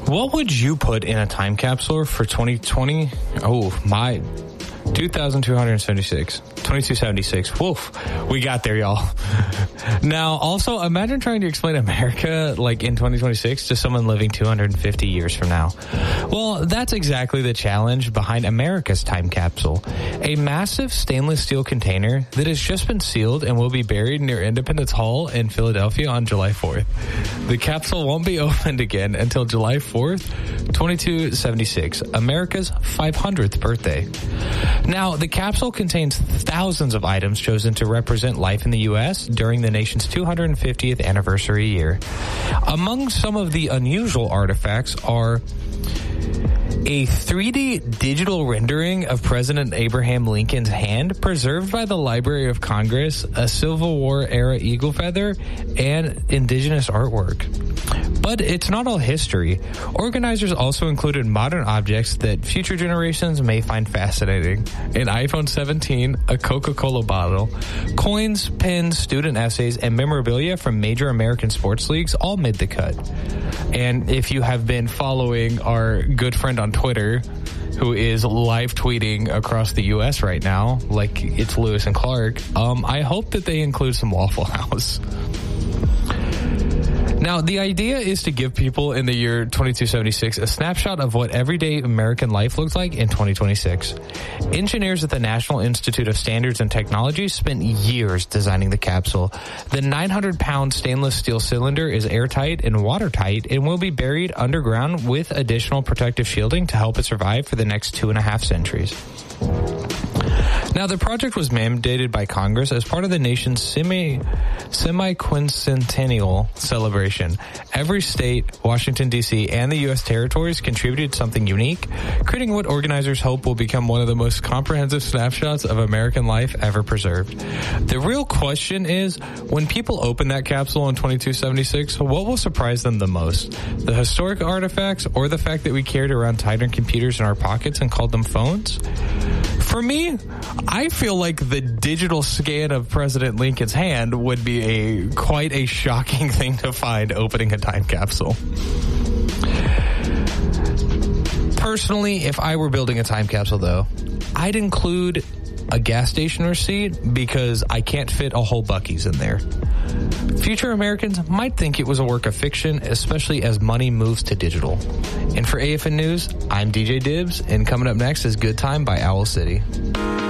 What would you put in a time capsule for 2020? Oh, my... 2276. Woof. We got there, y'all. Now, also, imagine trying to explain America, like, in 2026 to someone living 250 years from now. Well, that's exactly the challenge behind America's time capsule. A massive stainless steel container that has just been sealed and will be buried near Independence Hall in Philadelphia on July 4th. The capsule won't be opened again until July 4th, 2276, America's 500th birthday. Now, the capsule contains thousands of items chosen to represent life in the U.S. during the nation's 250th anniversary year. Among some of the unusual artifacts are a 3D digital rendering of President Abraham Lincoln's hand preserved by the Library of Congress, a Civil War era eagle feather, and indigenous artwork. But it's not all history. Organizers also included modern objects that future generations may find fascinating. An iPhone 17, a Coca-Cola bottle, coins, pens, student essays, and memorabilia from major American sports leagues all made the cut. And if you have been following our good friend on Twitter, who is live tweeting across the U.S. right now, like it's Lewis and Clark, I hope that they include some Waffle House. Now, the idea is to give people in the year 2276 a snapshot of what everyday American life looks like in 2026. Engineers at the National Institute of Standards and Technology spent years designing the capsule. The 900-pound stainless steel cylinder is airtight and watertight and will be buried underground with additional protective shielding to help it survive for the next 2.5 centuries. Now, the project was mandated by Congress as part of the nation's semi-quincentennial celebration. Every state, Washington, D.C., and the U.S. territories contributed something unique, creating what organizers hope will become one of the most comprehensive snapshots of American life ever preserved. The real question is, when people open that capsule in 2276, what will surprise them the most? The historic artifacts or the fact that we carried around tighter computers in our pockets and called them phones? For me, I feel like the digital scan of President Lincoln's hand would be quite a shocking thing to find opening a time capsule. Personally, if I were building a time capsule, though, I'd include a gas station receipt because I can't fit a whole Buc-ee's in there. Future Americans might think it was a work of fiction, especially as money moves to digital. And for AFN News, I'm DJ Dibbs, and coming up next is Good Time by Owl City.